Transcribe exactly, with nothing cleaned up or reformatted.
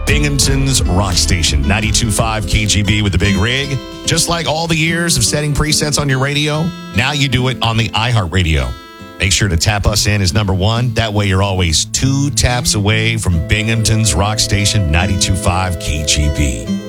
Binghamton's rock station, ninety-two point five K G B with the big rig. Just like all the years of setting presets on your radio, now you do it on the iHeartRadio. Make sure to tap us in as number one. That way you're always two taps away from Binghamton's rock station, ninety-two point five K G B.